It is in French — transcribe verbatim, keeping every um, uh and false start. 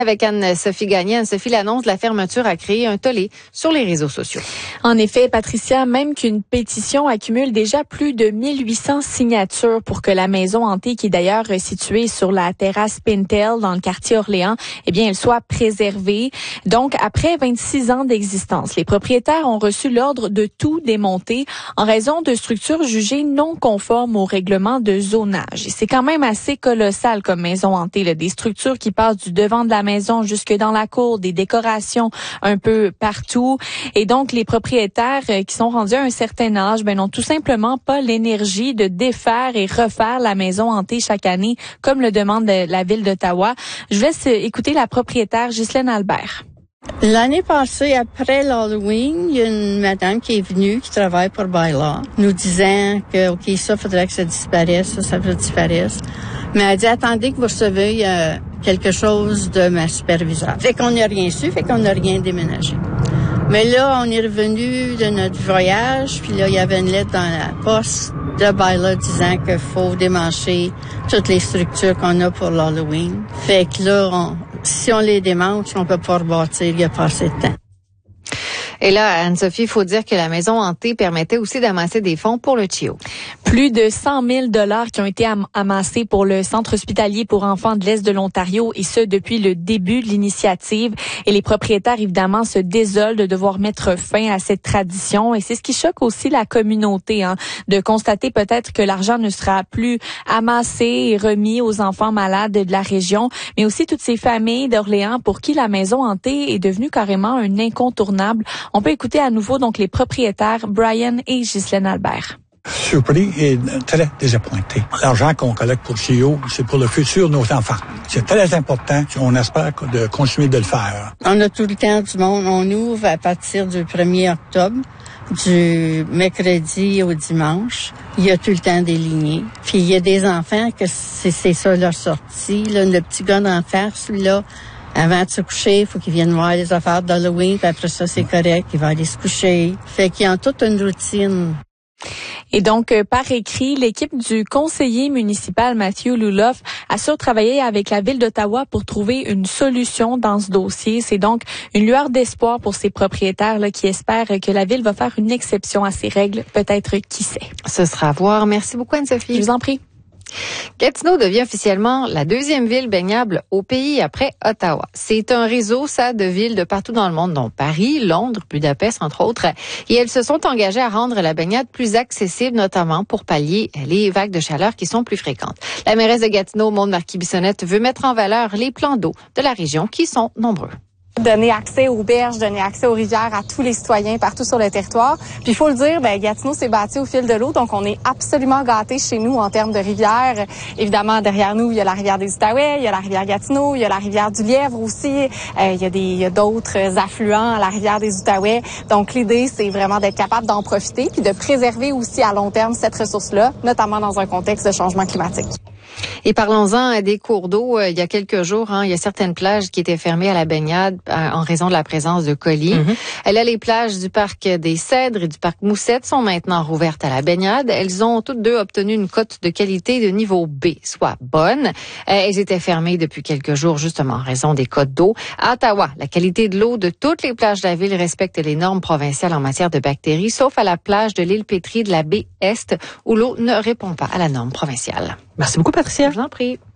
Avec Anne-Sophie Gagné. Anne-Sophie, l'annonce de la fermeture a créé un tollé sur les réseaux sociaux. En effet, Patricia, même qu'une pétition accumule déjà plus de mille huit cents signatures pour que la maison hantée, qui est d'ailleurs située sur la terrasse Pintel dans le quartier Orléans, eh bien, elle soit préservée. Donc, après vingt-six ans d'existence, les propriétaires ont reçu l'ordre de tout démonter en raison de structures jugées non conformes au règlement de zonage. Et c'est quand même assez colossal comme maison hantée, là, des structures qui passent du devant de la maison maison jusque dans la cour, des décorations un peu partout. Et donc, les propriétaires euh, qui sont rendus à un certain âge, ben, n'ont tout simplement pas l'énergie de défaire et refaire la maison hantée chaque année, comme le demande la ville d'Ottawa. Je vous laisse écouter la propriétaire Ghislaine Albert. L'année passée, après l'Halloween, il y a une madame qui est venue, qui travaille pour Bylaw, nous disant que, OK, ça, faudrait que ça disparaisse, ça, ça faudrait que ça disparaisse. Mais elle a dit, attendez que vous recevez euh, quelque chose de ma superviseure. Fait qu'on n'a rien su, fait qu'on n'a rien déménagé. Mais là, on est revenu de notre voyage, puis là, il y avait une lettre dans la poste de Bylaw disant qu'il faut démancher toutes les structures qu'on a pour l'Halloween. Fait que là, on, si on les démanche, on peut pas rebâtir, il n'y a pas assez de temps. Et là, Anne-Sophie, il faut dire que la maison hantée permettait aussi d'amasser des fonds pour le C I O. Plus de cent mille dollars qui ont été am- amassés pour le centre hospitalier pour enfants de l'Est de l'Ontario, et ce, depuis le début de l'initiative. Et les propriétaires, évidemment, se désolent de devoir mettre fin à cette tradition. Et c'est ce qui choque aussi la communauté, hein, de constater peut-être que l'argent ne sera plus amassé et remis aux enfants malades de la région, mais aussi toutes ces familles d'Orléans pour qui la maison hantée est devenue carrément un incontournable. On peut écouter à nouveau donc les propriétaires Brian et Ghislaine Albert. Surpris et très désappointé. L'argent qu'on collecte pour le C I O, c'est pour le futur de nos enfants. C'est très important. On espère de continuer de le faire. On a tout le temps du monde. On ouvre à partir du premier octobre, du mercredi au dimanche. Il y a tout le temps des lignées. Puis il y a des enfants que c'est, c'est ça leur sortie. Là, le petit gars d'en face, là, avant de se coucher, il faut qu'ils viennent voir les affaires d'Halloween, puis après ça, c'est correct, il va aller se coucher. Fait qu'ils ont toute une routine. Et donc, euh, par écrit, l'équipe du conseiller municipal Matthew Luloff assure travailler avec la ville d'Ottawa pour trouver une solution dans ce dossier. C'est donc une lueur d'espoir pour ces propriétaires là, qui espèrent que la ville va faire une exception à ces règles. Peut-être, qui sait. Ce sera à voir. Merci beaucoup, Anne-Sophie. Je vous en prie. Gatineau devient officiellement la deuxième ville baignable au pays après Ottawa. C'est un réseau, ça, de villes de partout dans le monde, dont Paris, Londres, Budapest, entre autres. Et elles se sont engagées à rendre la baignade plus accessible, notamment pour pallier les vagues de chaleur qui sont plus fréquentes. La mairesse de Gatineau, Maude Marquis-Bissonnette, veut mettre en valeur les plans d'eau de la région qui sont nombreux. Donner accès aux berges, donner accès aux rivières à tous les citoyens partout sur le territoire. Puis il faut le dire, ben Gatineau s'est bâti au fil de l'eau, donc on est absolument gâtés chez nous en termes de rivières. Évidemment, derrière nous, il y a la rivière des Outaouais, il y a la rivière Gatineau, il y a la rivière du Lièvre aussi. Euh, il y a des il y a d'autres affluents à la rivière des Outaouais. Donc l'idée, c'est vraiment d'être capable d'en profiter puis de préserver aussi à long terme cette ressource-là, notamment dans un contexte de changement climatique. Et parlons-en des cours d'eau. Il y a quelques jours, hein, il y a certaines plages qui étaient fermées à la baignade en raison de la présence de colis. Mm-hmm. Là, les plages du parc des Cèdres et du parc Moussette sont maintenant rouvertes à la baignade. Elles ont toutes deux obtenu une cote de qualité de niveau B, soit bonne. Elles étaient fermées depuis quelques jours, justement, en raison des cotes d'eau. À Ottawa, la qualité de l'eau de toutes les plages de la ville respecte les normes provinciales en matière de bactéries, sauf à la plage de l'île Pétrie de la baie Est, où l'eau ne répond pas à la norme provinciale. Merci beaucoup, Patricia. Je vous en prie.